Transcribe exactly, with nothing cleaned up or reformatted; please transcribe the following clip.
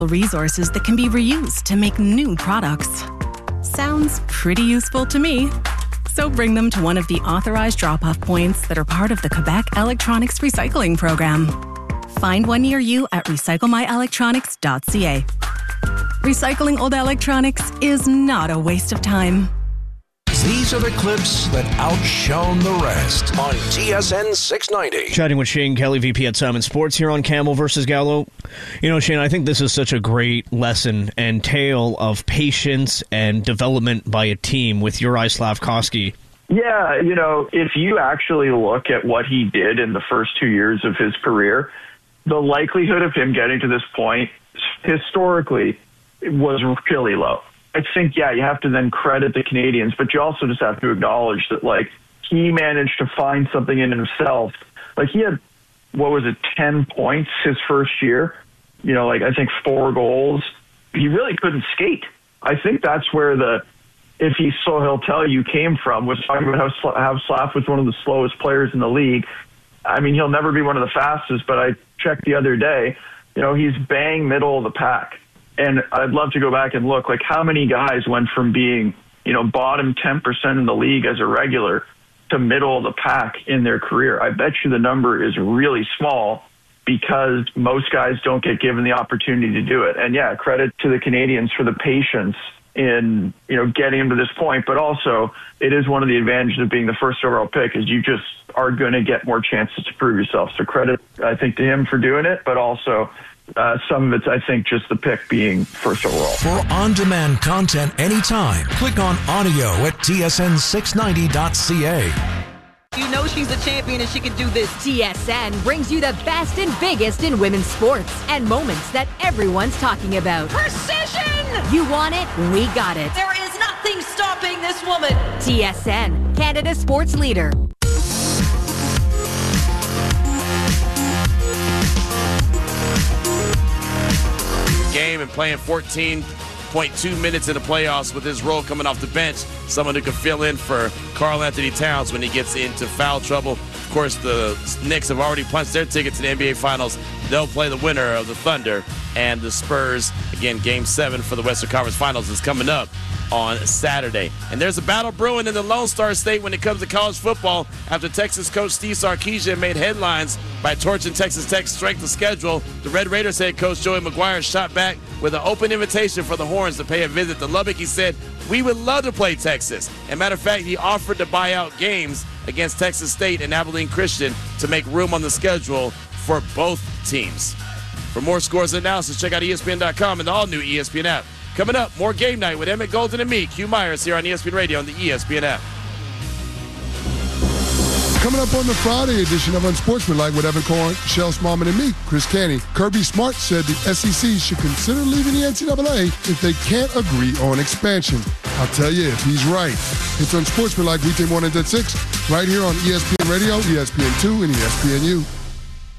resources that can be reused to make new products. Sounds pretty useful to me. So bring them to one of the authorized drop-off points that are part of the Quebec Electronics Recycling Program. Find one near you at recycle my electronics dot c a. Recycling old electronics is not a waste of time. These are the clips that outshone the rest on T S N six ninety. Chatting with Shane Kelly, V P at Simon Sports, here on Campbell versus Gallo. You know, Shane, I think this is such a great lesson and tale of patience and development by a team with Juraj Slafkovský. Yeah, you know, if you actually look at what he did in the first two years of his career, the likelihood of him getting to this point historically was really low. I think, yeah, you have to then credit the Canadians, but you also just have to acknowledge that, like, he managed to find something in himself. Like, he had, what was it, ten points his first year? You know, like, I think four goals. He really couldn't skate. I think that's where the, if he so he'll tell you, came from, was talking about how, how Slav was one of the slowest players in the league. I mean, he'll never be one of the fastest, but I checked the other day, you know, he's bang middle of the pack. And I'd love to go back and look, like, how many guys went from being, you know, bottom ten percent in the league as a regular to middle of the pack in their career. I bet you the number is really small because most guys don't get given the opportunity to do it. And, yeah, credit to the Canadians for the patience in, you know, getting him to this point. But also, it is one of the advantages of being the first overall pick is you just are going to get more chances to prove yourself. So credit, I think, to him for doing it, but also Uh, some of it's, I think, just the pick being first overall. For on-demand content anytime, click on audio at T S N six ninety dot c a. You know she's a champion and she can do this. T S N brings you the best and biggest in women's sports and moments that everyone's talking about. Precision! You want it? We got it. There is nothing stopping this woman. T S N, Canada's sports leader. Game and playing fourteen point two minutes in the playoffs with his role coming off the bench. Someone who can fill in for Karl Anthony Towns when he gets into foul trouble. Of course, the Knicks have already punched their ticket to the N B A Finals. They'll play the winner of the Thunder and the Spurs. Again, Game seven for the Western Conference Finals is coming up on Saturday. And there's a battle brewing in the Lone Star State when it comes to college football after Texas coach Steve Sarkisian made headlines by torching Texas Tech's strength of schedule. The Red Raiders head coach Joey McGuire shot back with an open invitation for the Horns to pay a visit to Lubbock. He said, "We would love to play Texas." As a matter of fact, he offered to buy out games against Texas State and Abilene Christian to make room on the schedule for both teams. For more scores and analysis, check out E S P N dot com and the all-new E S P N app. Coming up, more Game Night with Emmett Golden and me, Q Myers, here on E S P N Radio and the E S P N app. Coming up on the Friday edition of Unsportsmanlike with Evan Korn, Shel Smallman, and me, Chris Canty. Kirby Smart said the S E C should consider leaving the N C double A if they can't agree on expansion. I'll tell you if he's right. It's Unsportsmanlike weekday mornings at six, right here on E S P N Radio, E S P N two, and E S P N U.